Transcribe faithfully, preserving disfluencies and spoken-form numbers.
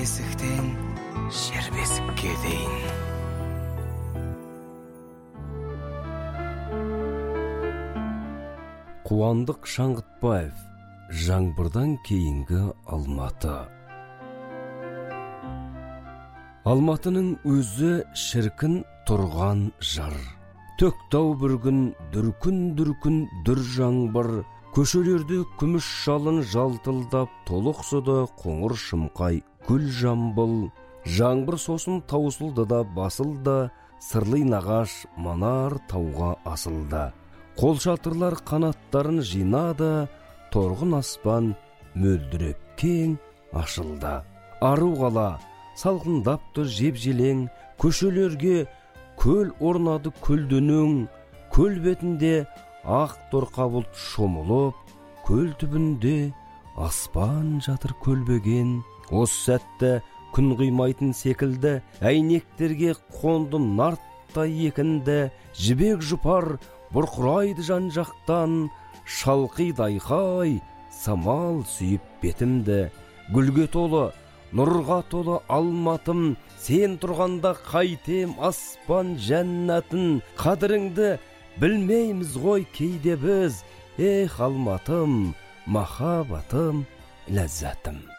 бесіктен жер бесікке дейін. Қуандық Шаңғытбаев, жаңбырдан кейінгі Алматы. Алматының өзі шіркін тұрған жар. Төктау бір күн, дүркін-дүркін дүр жаңбыр, көшелерді күміс жалын жалтылдап, толықсыды қоңыр шымқай гүл жамбыл. Жаңбыр сосын таусылды да басылды, сырлы нағаш манар тауға асылды. Қол шатырлар қанаттарын жинады, торғын аспан мөлдіреп кең ашылды. Ару қала салқындапты жеп-желең, көшелерге көл орнады көлденең, көл бетінде ақ торқа бұлт шомылып, көл түбінде аспан жатыр көлбеген. Осы сәтті күн қимайтын секілді, әйнектерге қонды нарттай екінді, жібек жұпар бұрқырайды жан жақтан, шалқиды айқай самал сүйіп бетімді. Гүлге толы, нұрға толы Алматым, сен тұрғанда қайтем аспан жәннатын. Қадіріңді білмейміз ғой кейде біз, эх Алматым, махаббатым, ләззатым.